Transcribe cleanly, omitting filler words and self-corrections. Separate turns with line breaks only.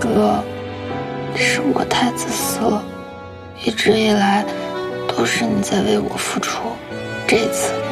哥，是我太自私了，一直以来都是你在为我付出，这次